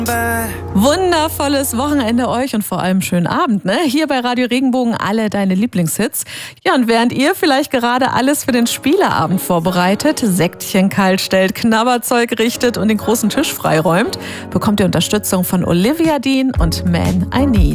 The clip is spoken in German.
Wundervolles Wochenende euch und vor allem schönen Abend, ne? Hier bei Radio Regenbogen alle deine Lieblingshits. Ja, und während ihr vielleicht gerade alles für den Spieleabend vorbereitet, Sektchen kalt stellt, Knabberzeug richtet und den großen Tisch freiräumt, bekommt ihr Unterstützung von Olivia Dean und Man I Need.